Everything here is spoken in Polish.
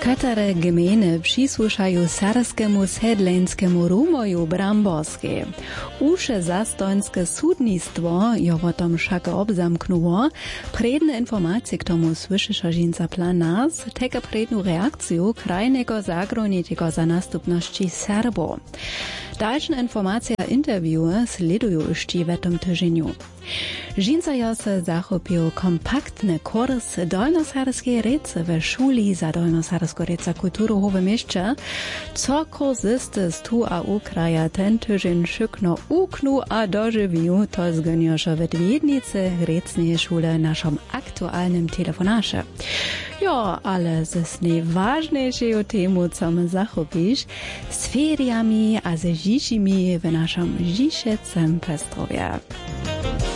Katare gminy przysłyszają serbskiemu sedleńskiemu rumoju Bramborskie. Usze zastońskie sudnictwo jo o tom však obzamknuło. Predne informacje k tomu słyszysz żinca planas, teka prednu reakcję krajnego zagranicznego za następności Serbo. Dalsze informacje a interviewy sledują już w tym tygodniu. Žinca jo se zachopił kompaktny kurs dolnoserbskiej recy w szuli za dolnoserbską recę kulturu w mieście, co kurzysty z tu a u kraja ten tydzień szykno uknu a dożywił, to zgoniosza w Wiednicy recnej szule naszym aktualnym telefonasze. Jo, ale ze najważniejszego temu, co my zachopisz, z feriami a ze dziśćmi w naszym dziesięcym Pestrowie.